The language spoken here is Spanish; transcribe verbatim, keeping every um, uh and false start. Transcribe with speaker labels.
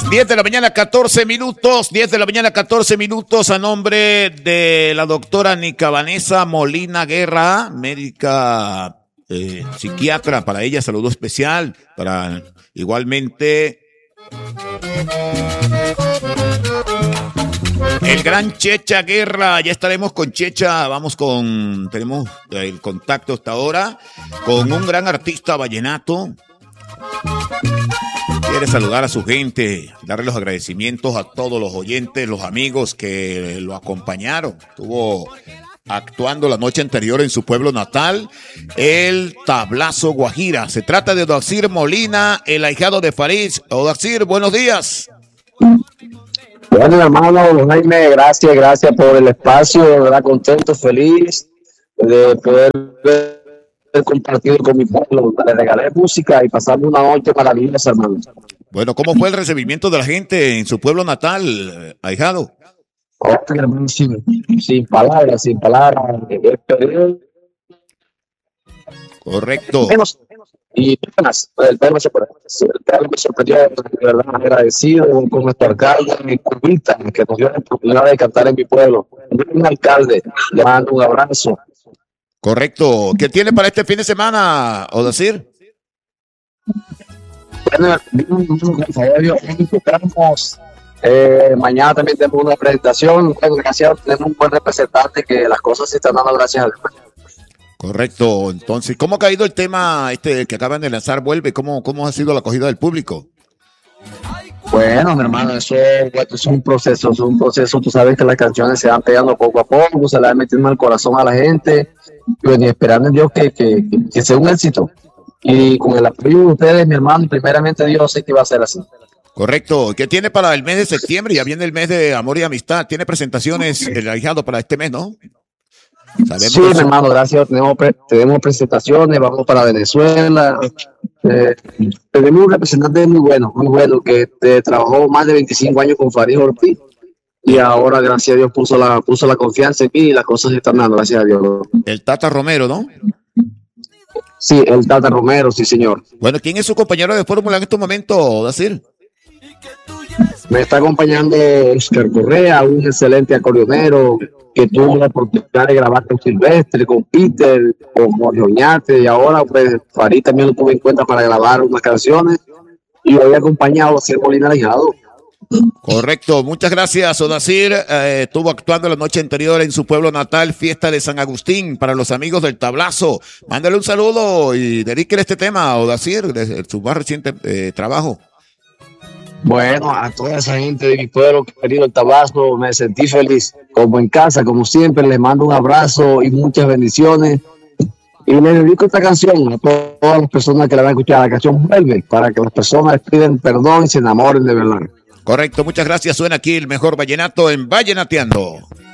Speaker 1: diez de la mañana, catorce minutos, diez de la mañana, catorce minutos, a nombre de la doctora Nica Vanessa Molina Guerra, médica eh, psiquiatra, para ella saludo especial, para igualmente el gran Checha Guerra. Ya estaremos con Checha, vamos con, tenemos el contacto hasta ahora, con un gran artista vallenato. Quiere saludar a su gente, darle los agradecimientos a todos los oyentes, los amigos que lo acompañaron. Estuvo actuando la noche anterior en su pueblo natal, el Tablazo Guajira. Se trata de Odacir Molina, el ahijado de Farid. Odacir, buenos días.
Speaker 2: Bueno, hermano Jaime, gracias, gracias por el espacio, de verdad contento, feliz de poder ver compartido con mi pueblo. Le regalé música y pasamos una noche maravillosa, hermano.
Speaker 1: Bueno, ¿cómo fue el recibimiento de la gente en su pueblo natal, ahijado?
Speaker 2: Oh, hermano, sin, sin palabras, sin palabras.
Speaker 1: Correcto.
Speaker 2: Y además, el pueblo se me sorprendió, de verdad agradecido con nuestro alcalde, mi cubita, que nos dio la oportunidad de cantar en mi pueblo. Un alcalde, le mando un abrazo.
Speaker 1: Correcto. ¿Qué tiene para este fin de semana, Odacir?
Speaker 2: Bueno, eh, mañana también tenemos una presentación. Bueno, gracias, tenemos un buen representante que las cosas se están dando gracias a Dios.
Speaker 1: Correcto. Entonces, ¿cómo ha caído el tema este que acaban de lanzar, Vuelve? ¿Cómo, cómo ha sido la acogida del público?
Speaker 2: Bueno, mi hermano, eso es un proceso, es un proceso. Tú sabes que las canciones se van pegando poco a poco, se le van metiendo al corazón a la gente, y bueno, esperando en Dios que, que, que sea un éxito. Y con el apoyo de ustedes, mi hermano, primeramente Dios sé que va a ser así.
Speaker 1: Correcto. ¿Qué tiene para el mes de septiembre? Ya viene el mes de amor y amistad. ¿Tiene presentaciones el ahijado para este mes, no?
Speaker 2: Sabemos sí, mi hermano, gracias. Tenemos, pre tenemos presentaciones, vamos para Venezuela. Eh, tenemos un representante muy bueno, muy bueno, que eh, trabajó más de veinticinco años con Farid Ortiz. Y ahora, gracias a Dios, puso la, puso la confianza en mí y las cosas se están dando, gracias a Dios.
Speaker 1: El Tata Romero, ¿no?
Speaker 2: Sí, el Tata Romero, sí, señor.
Speaker 1: Bueno, ¿quién es su compañero de fórmula en estos momentos, Dacir?
Speaker 2: Me está acompañando Oscar Correa, un excelente acordeonero que tuvo la oportunidad de grabar con Silvestre, con Peter, con Jorge Oñate, y ahora pues Farid también lo tuve en cuenta para grabar unas canciones y lo había acompañado a Odacir Molina Ahijado.
Speaker 1: Correcto, muchas gracias. Odacir eh, estuvo actuando la noche anterior en su pueblo natal, fiesta de San Agustín, para los amigos del Tablazo. Mándale un saludo y dedíquele este tema a Odacir, de su más reciente eh, trabajo.
Speaker 2: Bueno, a toda esa gente de mi pueblo que ha venido el Tablazo, me sentí feliz, como en casa, como siempre. Les mando un abrazo y muchas bendiciones. Y le dedico esta canción a todas las personas que la van a escuchar. La canción Vuelve, para que las personas piden perdón y se enamoren de verdad.
Speaker 1: Correcto, muchas gracias. Suena aquí el mejor vallenato en Vallenateando.